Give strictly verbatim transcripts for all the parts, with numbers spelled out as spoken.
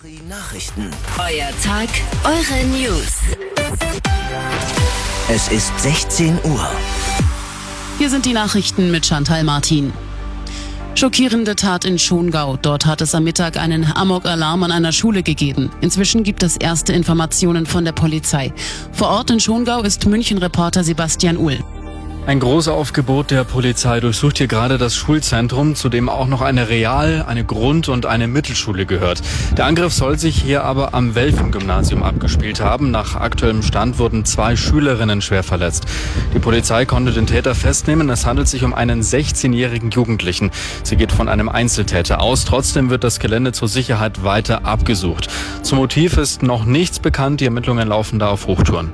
Nachrichten. Euer Tag, eure News. Es ist sechzehn Uhr. Hier sind die Nachrichten mit Chantal Martin. Schockierende Tat in Schongau. Dort hat es am Mittag einen Amok-Alarm an einer Schule gegeben. Inzwischen gibt es erste Informationen von der Polizei. Vor Ort in Schongau ist München-Reporter Sebastian Uhl. Ein Großaufgebot der Polizei durchsucht hier gerade das Schulzentrum, zu dem auch noch eine Real-, eine Grund- und eine Mittelschule gehört. Der Angriff soll sich hier aber am Welfen-Gymnasium abgespielt haben. Nach aktuellem Stand wurden zwei Schülerinnen schwer verletzt. Die Polizei konnte den Täter festnehmen. Es handelt sich um einen sechzehnjährigen Jugendlichen. Sie geht von einem Einzeltäter aus. Trotzdem wird das Gelände zur Sicherheit weiter abgesucht. Zum Motiv ist noch nichts bekannt. Die Ermittlungen laufen da auf Hochtouren.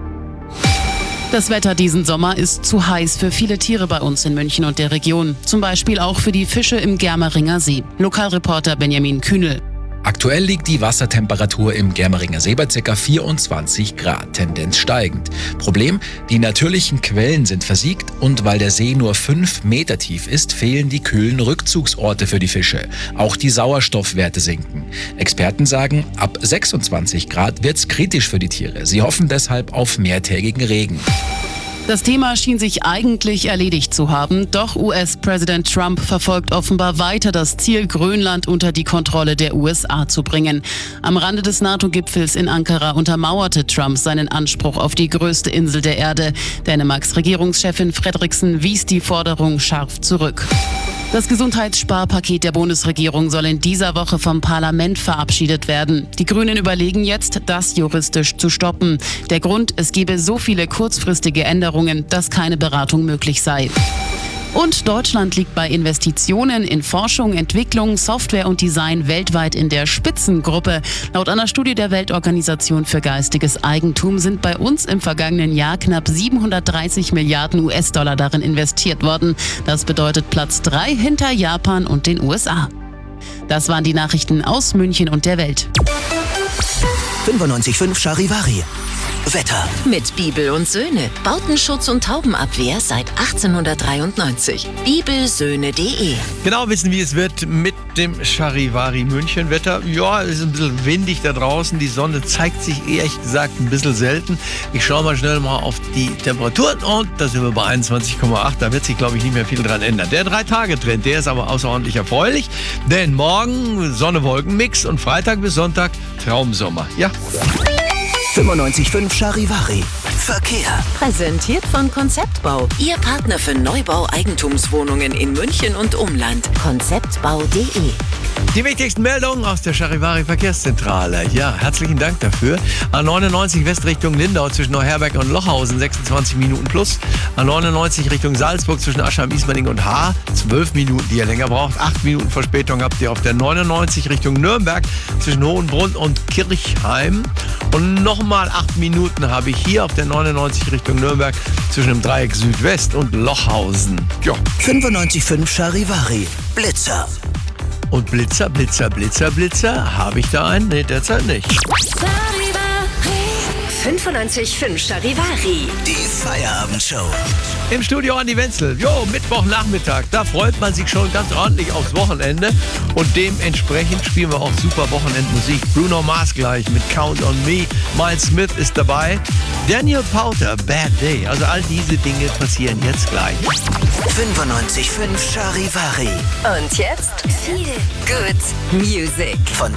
Das Wetter diesen Sommer ist zu heiß für viele Tiere bei uns in München und der Region. Zum Beispiel auch für die Fische im Germeringer See. Lokalreporter Benjamin Kühnel. Aktuell liegt die Wassertemperatur im Germeringer See bei ca. vierundzwanzig Grad, Tendenz steigend. Problem: Die natürlichen Quellen sind versiegt und weil der See nur fünf Meter tief ist, fehlen die kühlen Rückzugsorte für die Fische. Auch die Sauerstoffwerte sinken. Experten sagen, ab sechsundzwanzig Grad wird's kritisch für die Tiere. Sie hoffen deshalb auf mehrtägigen Regen. Das Thema schien sich eigentlich erledigt zu haben, doch U S-Präsident Trump verfolgt offenbar weiter das Ziel, Grönland unter die Kontrolle der U S A zu bringen. Am Rande des NATO-Gipfels in Ankara untermauerte Trump seinen Anspruch auf die größte Insel der Erde. Dänemarks Regierungschefin Frederiksen wies die Forderung scharf zurück. Das Gesundheitssparpaket der Bundesregierung soll in dieser Woche vom Parlament verabschiedet werden. Die Grünen überlegen jetzt, das juristisch zu stoppen. Der Grund: Es gebe so viele kurzfristige Änderungen, dass keine Beratung möglich sei. Und Deutschland liegt bei Investitionen in Forschung, Entwicklung, Software und Design weltweit in der Spitzengruppe. Laut einer Studie der Weltorganisation für geistiges Eigentum sind bei uns im vergangenen Jahr knapp siebenhundertdreißig Milliarden U S-Dollar darin investiert worden. Das bedeutet Platz drei hinter Japan und den U S A. Das waren die Nachrichten aus München und der Welt. fünfundneunzig Komma fünf Charivari. Wetter. Mit Bibel und Söhne. Bautenschutz und Taubenabwehr seit achtzehnhundertdreiundneunzig. bibelsöhne punkt de. Genau wissen, wie es wird mit dem Charivari München Wetter. Ja, es ist ein bisschen windig da draußen. Die Sonne zeigt sich ehrlich gesagt ein bisschen selten. Ich schaue mal schnell mal auf die Temperaturen und da sind wir bei einundzwanzig Komma acht. Da wird sich, glaube ich, nicht mehr viel dran ändern. Der Drei-Tage-Trend, der ist aber außerordentlich erfreulich. Denn morgen Sonne-Wolken-Mix und Freitag bis Sonntag Traumsommer. Ja. fünfundneunzig Komma fünf Charivari. Verkehr. Präsentiert von Konzeptbau. Ihr Partner für Neubau-Eigentumswohnungen in München und Umland. konzeptbau punkt de. Die wichtigsten Meldungen aus der Charivari Verkehrszentrale. Ja, herzlichen Dank dafür. A neunundneunzig West Richtung Lindau zwischen Neuherberg und Lochhausen sechsundzwanzig Minuten plus. A neunundneunzig Richtung Salzburg zwischen Aschheim, Ismaning und Haar zwölf Minuten, die ihr länger braucht. acht Minuten Verspätung habt ihr auf der neunundneunzig Richtung Nürnberg zwischen Hohenbrunn und Kirchheim. Und nochmal acht Minuten habe ich hier auf der neunundneunzig Richtung Nürnberg zwischen dem Dreieck Südwest und Lochhausen. Ja. fünfundneunzig Komma fünf Charivari. Blitzer. Und Blitzer, Blitzer, Blitzer, Blitzer. Habe ich da einen? Nee, derzeit nicht. fünfundneunzig Komma fünf Charivari. Die Feierabendshow. Im Studio Andi Wenzel. Jo, Mittwochnachmittag. Da freut man sich schon ganz ordentlich aufs Wochenende. Und dementsprechend spielen wir auch super Wochenendmusik. Bruno Mars gleich mit Count on Me. Miles Smith ist dabei. Daniel Powter, Bad Day. Also all diese Dinge passieren jetzt gleich. fünfundneunzig Komma fünf Charivari. Und jetzt viel Good Music. Von